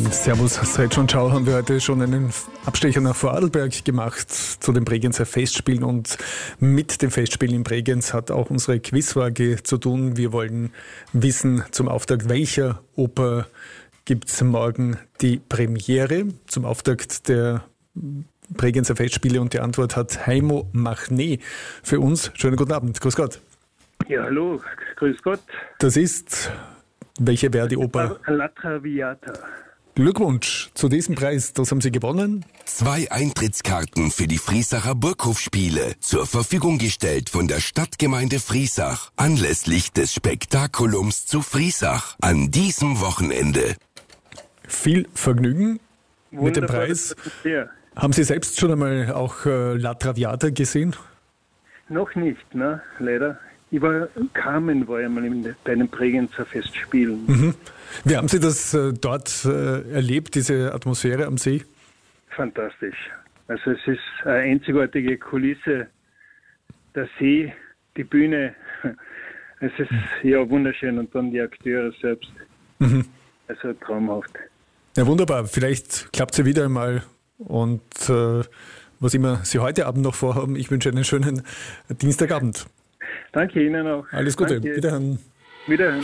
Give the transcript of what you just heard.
Servus, seit schon Schau haben wir heute schon einen Abstecher nach Vorarlberg gemacht zu den Bregenzer Festspielen, und mit den Festspielen in Bregenz hat auch unsere Quizfrage zu tun. Wir wollen wissen zum Auftakt, welcher Oper gibt es morgen die Premiere zum Auftakt der Bregenzer Festspiele, und die Antwort hat Heimo Machné für uns. Schönen guten Abend, grüß Gott. Ja, hallo, grüß Gott. Das ist, welche wäre die Oper? La Traviata. Glückwunsch zu diesem Preis, das haben Sie gewonnen. 2 Eintrittskarten für die Friesacher Burghofspiele zur Verfügung gestellt von der Stadtgemeinde Friesach anlässlich des Spektakulums zu Friesach an diesem Wochenende. Viel Vergnügen mit dem Wunderbar, Preis. Ja. Haben Sie selbst schon einmal auch La Traviata gesehen? Noch nicht, ne, leider. Carmen war ja mal bei den Bregenzer Festspielen. Mhm. Wie haben Sie das dort erlebt, diese Atmosphäre am See? Fantastisch. Also es ist eine einzigartige Kulisse. Der See, die Bühne. Es ist ja wunderschön, und dann die Akteure selbst. Mhm. Also traumhaft. Ja, wunderbar. Vielleicht klappt sie wieder einmal. Und was immer Sie heute Abend noch vorhaben, ich wünsche einen schönen Dienstagabend. Danke Ihnen auch. Alles Gute. Danke. Wiederhören. Wiederhören.